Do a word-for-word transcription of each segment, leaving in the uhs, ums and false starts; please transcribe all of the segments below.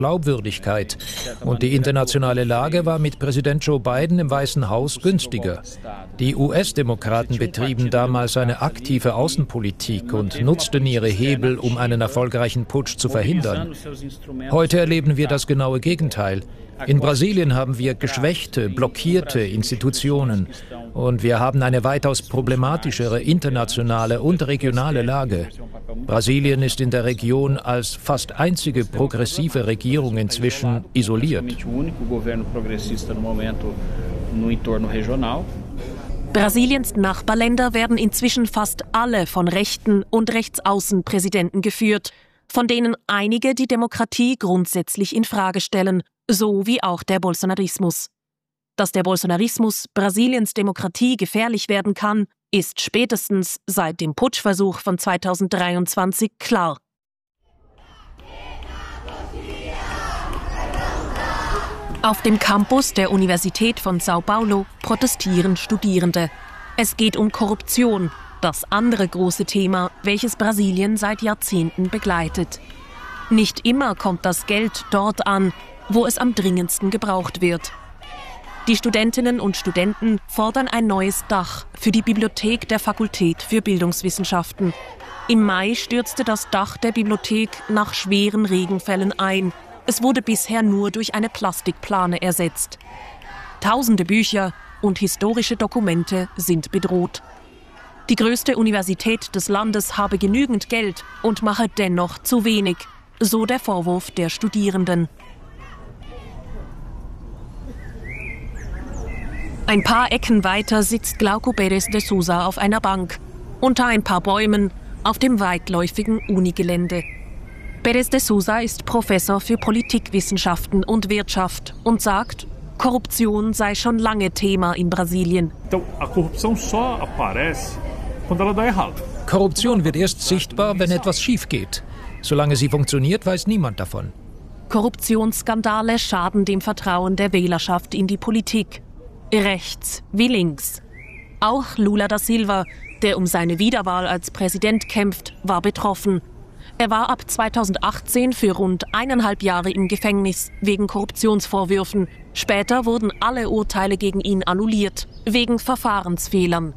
Glaubwürdigkeit. Und die internationale Lage war mit Präsident Joe Biden im Weißen Haus günstiger. Die U S-Demokraten betrieben damals eine aktive Außenpolitik und nutzten ihre Hebel, um einen erfolgreichen Putsch zu verhindern. Heute erleben wir das genaue Gegenteil. In Brasilien haben wir geschwächte, blockierte Institutionen und wir haben eine weitaus problematischere internationale und regionale Lage. Brasilien ist in der Region als fast einzige progressive Regierung inzwischen isoliert. Brasiliens Nachbarländer werden inzwischen fast alle von rechten und Rechtsaußenpräsidenten geführt, von denen einige die Demokratie grundsätzlich in Frage stellen, so wie auch der Bolsonarismus. Dass der Bolsonarismus Brasiliens Demokratie gefährlich werden kann, ist spätestens seit dem Putschversuch von zweitausenddreiundzwanzig klar. Auf dem Campus der Universität von São Paulo protestieren Studierende. Es geht um Korruption, das andere große Thema, welches Brasilien seit Jahrzehnten begleitet. Nicht immer kommt das Geld dort an, wo es am dringendsten gebraucht wird. Die Studentinnen und Studenten fordern ein neues Dach für die Bibliothek der Fakultät für Bildungswissenschaften. Im Mai stürzte das Dach der Bibliothek nach schweren Regenfällen ein. Es wurde bisher nur durch eine Plastikplane ersetzt. Tausende Bücher und historische Dokumente sind bedroht. Die größte Universität des Landes habe genügend Geld und mache dennoch zu wenig, so der Vorwurf der Studierenden. Ein paar Ecken weiter sitzt Glauco Pérez de Sousa auf einer Bank, unter ein paar Bäumen, auf dem weitläufigen Unigelände. Pérez de Sousa ist Professor für Politikwissenschaften und Wirtschaft und sagt, Korruption sei schon lange Thema in Brasilien. Korruption wird erst sichtbar, wenn etwas schief geht. Solange sie funktioniert, weiß niemand davon. Korruptionsskandale schaden dem Vertrauen der Wählerschaft in die Politik. Rechts wie links. Auch Lula da Silva, der um seine Wiederwahl als Präsident kämpft, war betroffen. Er war ab zweitausendachtzehn für rund eineinhalb Jahre im Gefängnis wegen Korruptionsvorwürfen. Später wurden alle Urteile gegen ihn annulliert, wegen Verfahrensfehlern.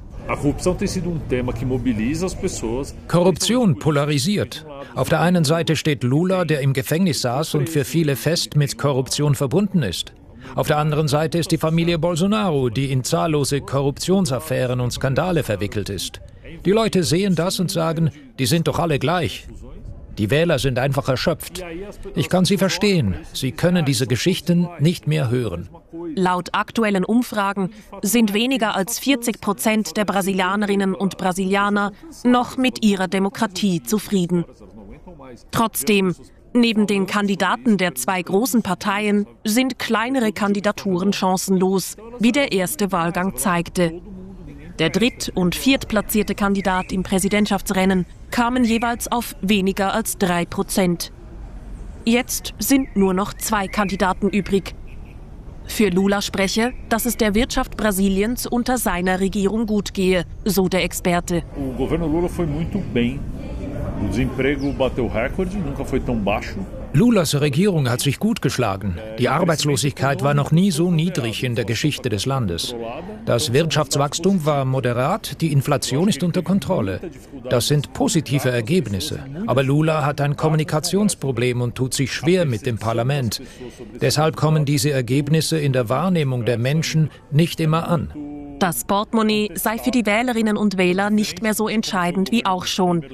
Korruption polarisiert. Auf der einen Seite steht Lula, der im Gefängnis saß und für viele fest mit Korruption verbunden ist. Auf der anderen Seite ist die Familie Bolsonaro, die in zahllose Korruptionsaffären und Skandale verwickelt ist. Die Leute sehen das und sagen, die sind doch alle gleich. Die Wähler sind einfach erschöpft. Ich kann sie verstehen. Sie können diese Geschichten nicht mehr hören. Laut aktuellen Umfragen sind weniger als vierzig Prozent der Brasilianerinnen und Brasilianer noch mit ihrer Demokratie zufrieden. Trotzdem, neben den Kandidaten der zwei großen Parteien sind kleinere Kandidaturen chancenlos, wie der erste Wahlgang zeigte. Der dritt- und viertplatzierte Kandidat im Präsidentschaftsrennen kamen jeweils auf weniger als drei Prozent. Jetzt sind nur noch zwei Kandidaten übrig. Für Lula spreche, dass es der Wirtschaft Brasiliens unter seiner Regierung gut gehe, so der Experte. O governo Lula foi muito bem. O desemprego bateu recorde, nunca foi tão baixo. Lulas Regierung hat sich gut geschlagen. Die Arbeitslosigkeit war noch nie so niedrig in der Geschichte des Landes. Das Wirtschaftswachstum war moderat, die Inflation ist unter Kontrolle. Das sind positive Ergebnisse. Aber Lula hat ein Kommunikationsproblem und tut sich schwer mit dem Parlament. Deshalb kommen diese Ergebnisse in der Wahrnehmung der Menschen nicht immer an. Das Portemonnaie sei für die Wählerinnen und Wähler nicht mehr so entscheidend wie auch schon.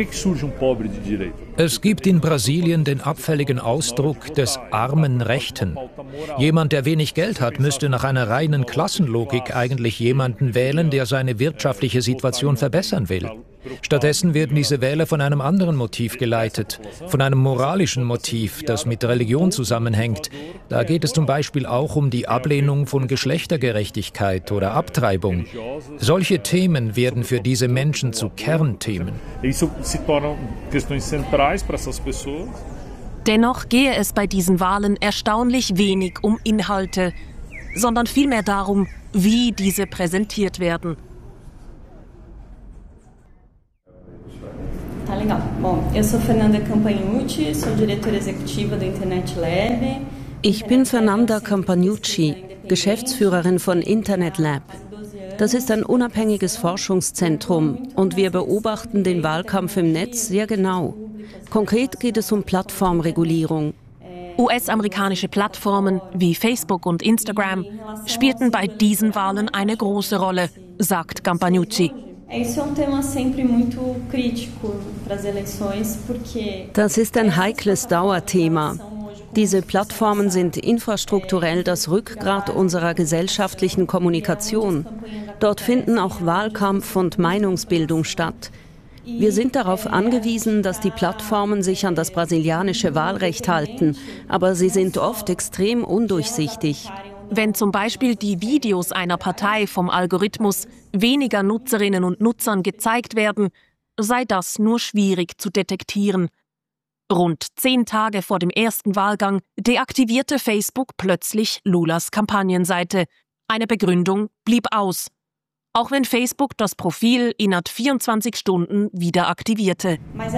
Es gibt in Brasilien den abfälligen Ausdruck des armen Rechten. Jemand, der wenig Geld hat, müsste nach einer reinen Klassenlogik eigentlich jemanden wählen, der seine wirtschaftliche Situation verbessern will. Stattdessen werden diese Wähler von einem anderen Motiv geleitet, von einem moralischen Motiv, das mit Religion zusammenhängt. Da geht es zum Beispiel auch um die Ablehnung von Geschlechtergerechtigkeit oder Abtreibung. Solche Themen werden für diese Menschen zu Kernthemen. Dennoch gehe es bei diesen Wahlen erstaunlich wenig um Inhalte, sondern vielmehr darum, wie diese präsentiert werden. legal. Bom, eu sou Fernanda Campagnucci, sou diretora executiva do Internet Lab. Ich bin Fernanda Campagnucci, Geschäftsführerin von Internet Lab. Das ist ein unabhängiges Forschungszentrum und wir beobachten den Wahlkampf im Netz sehr genau. Konkret geht es um Plattformregulierung. U S-amerikanische Plattformen wie Facebook und Instagram spielten bei diesen Wahlen eine große Rolle, sagt Campagnucci. Das ist ein heikles Dauerthema. Diese Plattformen sind infrastrukturell das Rückgrat unserer gesellschaftlichen Kommunikation. Dort finden auch Wahlkampf und Meinungsbildung statt. Wir sind darauf angewiesen, dass die Plattformen sich an das brasilianische Wahlrecht halten, aber sie sind oft extrem undurchsichtig. Wenn zum Beispiel die Videos einer Partei vom Algorithmus weniger Nutzerinnen und Nutzern gezeigt werden, sei das nur schwierig zu detektieren. Rund zehn Tage vor dem ersten Wahlgang deaktivierte Facebook plötzlich Lulas Kampagnenseite. Eine Begründung blieb aus. Auch wenn Facebook das Profil innerhalb vierundzwanzig Stunden wieder aktivierte.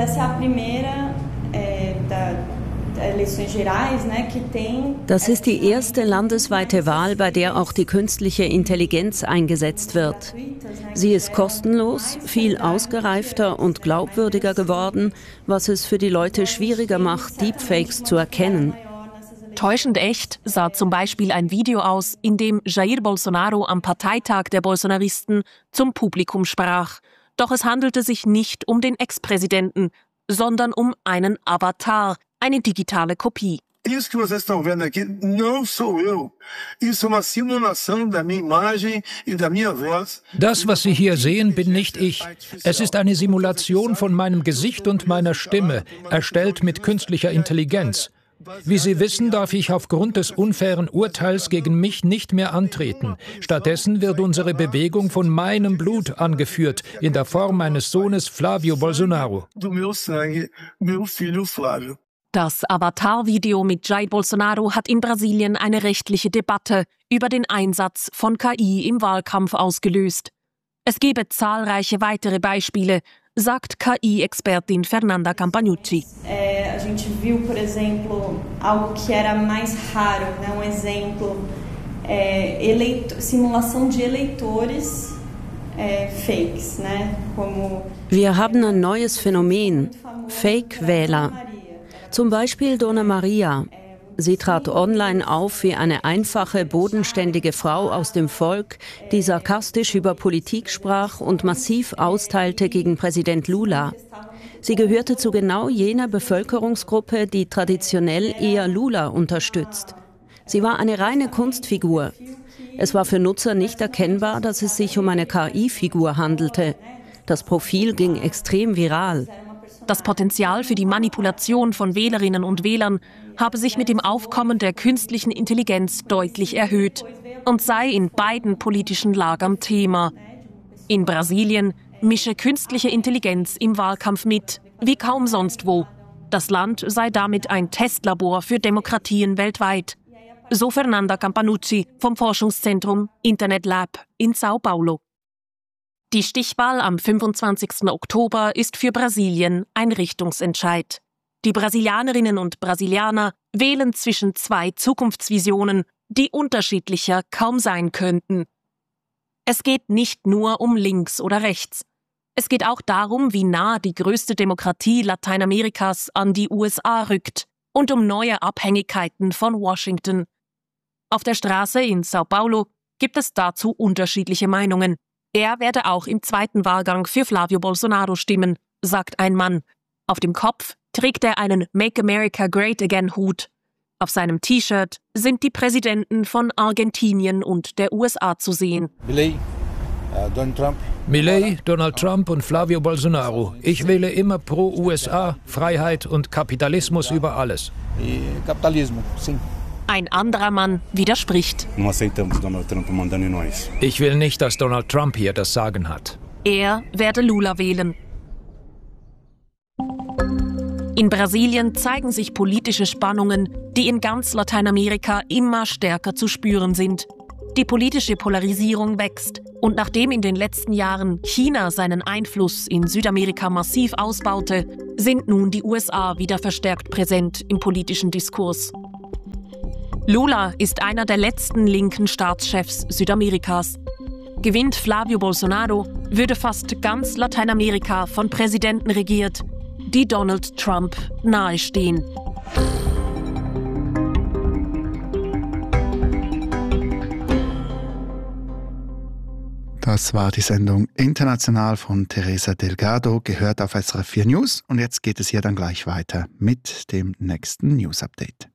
Das ist die erste landesweite Wahl, bei der auch die künstliche Intelligenz eingesetzt wird. Sie ist kostenlos, viel ausgereifter und glaubwürdiger geworden, was es für die Leute schwieriger macht, Deepfakes zu erkennen. Täuschend echt sah zum Beispiel ein Video aus, in dem Jair Bolsonaro am Parteitag der Bolsonaristen zum Publikum sprach. Doch es handelte sich nicht um den Ex-Präsidenten, sondern um einen Avatar, eine digitale Kopie. Isso que vocês estão vendo aqui não sou eu. Isso é uma simulação da minha imagem e da minha voz. Das, was Sie hier sehen, bin nicht ich. Es ist eine Simulation von meinem Gesicht und meiner Stimme, erstellt mit künstlicher Intelligenz. Wie Sie wissen, darf ich aufgrund des unfairen Urteils gegen mich nicht mehr antreten. Stattdessen wird unsere Bewegung von meinem Blut angeführt, in der Form meines Sohnes Flávio Bolsonaro. Do meu sangue, meu filho Flávio. Das Avatar-Video mit Jair Bolsonaro hat in Brasilien eine rechtliche Debatte über den Einsatz von K I im Wahlkampf ausgelöst. Es gebe zahlreiche weitere Beispiele, sagt K I-Expertin Fernanda Campagnucci. É, a gente viu, por exemplo, algo que era mais raro, né? Um exemplo, é, eleito, simulação de eleitores é, fakes, né? Como Wir haben ein neues Phänomen, Fake-Wähler. Zum Beispiel Dona Maria. Sie trat online auf wie eine einfache, bodenständige Frau aus dem Volk, die sarkastisch über Politik sprach und massiv austeilte gegen Präsident Lula. Sie gehörte zu genau jener Bevölkerungsgruppe, die traditionell eher Lula unterstützt. Sie war eine reine Kunstfigur. Es war für Nutzer nicht erkennbar, dass es sich um eine K I-Figur handelte. Das Profil ging extrem viral. Das Potenzial für die Manipulation von Wählerinnen und Wählern habe sich mit dem Aufkommen der künstlichen Intelligenz deutlich erhöht und sei in beiden politischen Lagern Thema. In Brasilien mische künstliche Intelligenz im Wahlkampf mit, wie kaum sonst wo. Das Land sei damit ein Testlabor für Demokratien weltweit. So Fernanda Campagnucci vom Forschungszentrum Internet Lab in São Paulo. Die Stichwahl am fünfundzwanzigsten Oktober ist für Brasilien ein Richtungsentscheid. Die Brasilianerinnen und Brasilianer wählen zwischen zwei Zukunftsvisionen, die unterschiedlicher kaum sein könnten. Es geht nicht nur um links oder rechts. Es geht auch darum, wie nah die größte Demokratie Lateinamerikas an die U S A rückt und um neue Abhängigkeiten von Washington. Auf der Straße in São Paulo gibt es dazu unterschiedliche Meinungen. Er werde auch im zweiten Wahlgang für Flávio Bolsonaro stimmen, sagt ein Mann. Auf dem Kopf trägt er einen Make America Great Again Hut. Auf seinem T-Shirt sind die Präsidenten von Argentinien und der U S A zu sehen. Milei, uh, Donald Trump. Milei, Donald Trump und Flávio Bolsonaro. Ich wähle immer pro U S A, Freiheit und Kapitalismus über alles. E capitalismo, sim. Ein anderer Mann widerspricht. Ich will nicht, dass Donald Trump hier das Sagen hat. Er werde Lula wählen. In Brasilien zeigen sich politische Spannungen, die in ganz Lateinamerika immer stärker zu spüren sind. Die politische Polarisierung wächst. Und nachdem in den letzten Jahren China seinen Einfluss in Südamerika massiv ausbaute, sind nun die U S A wieder verstärkt präsent im politischen Diskurs. Lula ist einer der letzten linken Staatschefs Südamerikas. Gewinnt Flavio Bolsonaro, würde fast ganz Lateinamerika von Präsidenten regiert, die Donald Trump nahestehen. Das war die Sendung International von Teresa Delgado, gehört auf S R F vier News. Und jetzt geht es hier dann gleich weiter mit dem nächsten News-Update.